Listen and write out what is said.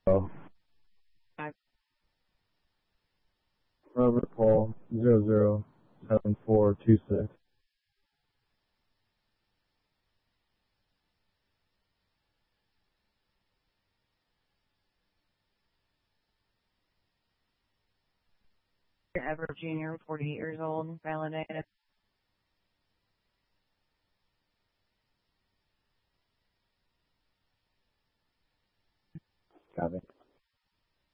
Oh, Hi. Robert Paul 007426. Ever Jr., 48 years old, validated. Copy.